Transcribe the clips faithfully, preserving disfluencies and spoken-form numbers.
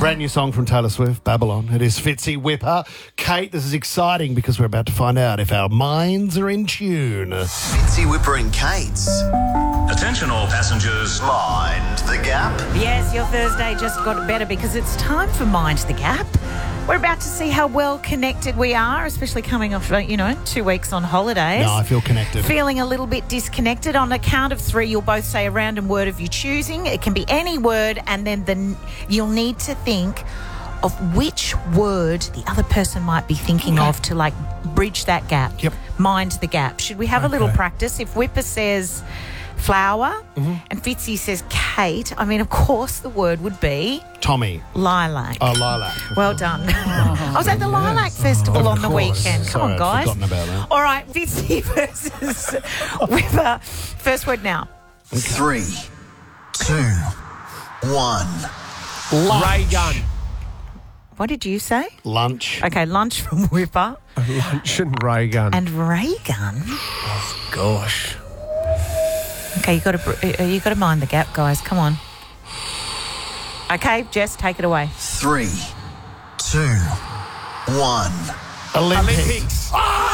Brand new song from Taylor Swift, Babylon. It is Fitzy Whipper. Kate, this is exciting because we're about to find out if our minds are in tune. Fitzy Whipper and Kate's. Attention all passengers. Mind the Gap. Yes, your Thursday just got better because it's time for Mind the Gap. We're about to see how well connected we are, especially coming off, you know, two weeks on holidays. No, I feel connected. Feeling a little bit disconnected. On the count of three, you'll both say a random word of your choosing. It can be any word, and then the, you'll need to think of which word the other person might be thinking Okay. of to, like, bridge that gap. Yep. Mind the gap. Should we have a little Okay. practice? If Whipper says flower Mm-hmm. and Fitzy says Kate, I mean, of course the word would be Tommy. lilac. Oh, lilac. Well done. I was at the Lilac Festival Of on the course. weekend. Come Sorry, on, guys. I'd forgotten about that. All right, Fitzy versus Whipper. First word now. Three, two, one. Lunch. Ray gun. What did you say? Lunch. Okay, lunch from Whipper Lunch and ray gun. and ray gun. Gosh. Okay, you got to you got to mind the gap, guys. Come on. Okay, Jess, take it away. Three, two, one. Olympics.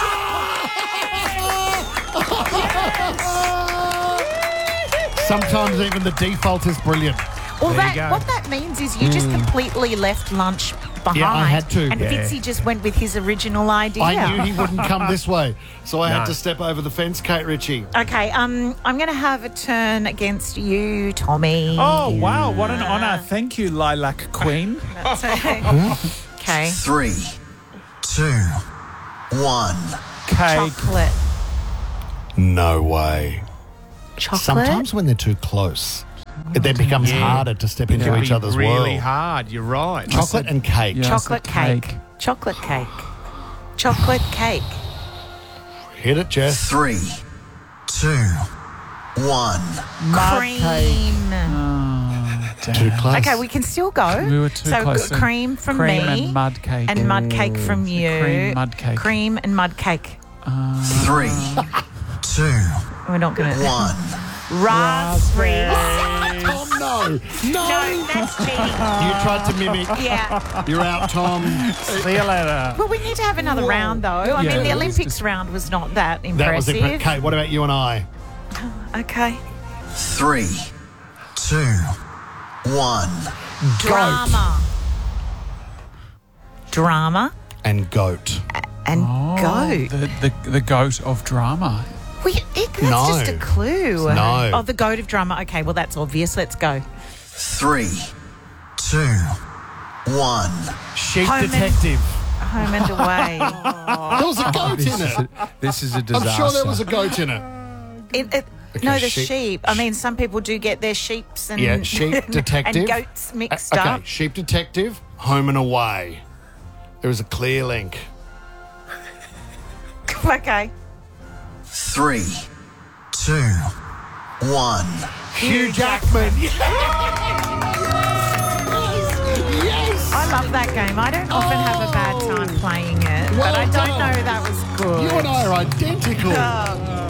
Sometimes even the default is brilliant. Well, There that you go. what that means is you just completely left lunch behind. Yeah, I had to. And Yeah. Fitzy just went with his original idea. I knew he wouldn't come this way, so I had No. to step over the fence, Kate Ritchie. Okay, um, I'm going to have a turn against you, Tommy. Oh, wow. What an honour. Thank you, Lilac Queen. Okay. Three, two, one. Cake. Chocolate. No way. Chocolate? Sometimes when they're too close, it then becomes Yeah. harder to step into It'd each be other's really world. hard. You're right. Chocolate and cake. Yeah. Chocolate I said cake. cake. Chocolate cake. Chocolate cake. Hit it, Jess. Three, two, one. Cream. Too close. Okay, we can still go. We were too so close then. cream from Cream me. and mud cake. And mud cake from you. cream, mud cake. Cream and mud cake. Three, two, We're not going to... one. Raspberries. Tom, no. No. No, that's cheating. You tried to mimic. Yeah. You're out, Tom. See you later. Well, we need to have another round, though. I Yeah. mean, the Olympics round was not that That was impressive. it. Kate, what about you and I? Okay. Three, two, one. Drama. Drama And goat. and Oh, goat. The, the, the goat of drama. We, it, that's No. just a clue. No. Oh, the goat of drama. Okay, well, that's obvious. Let's go. Three, two, one. Sheep Home and- detective. Home and away. There was a goat This in is, it. a, this is a I'm disaster. sure there was a goat in it. It, it, Okay, no, the sheep- sheep. I mean, some people do get their sheeps and, Yeah, sheep detective. and goats mixed Uh, okay, up. sheep detective, home and away. There was a clear link. Okay. Three, two, one. Hugh Jackman. I love that game. I don't often have a bad time playing it, but I don't Well know done. that was good. You and I are identical. Oh,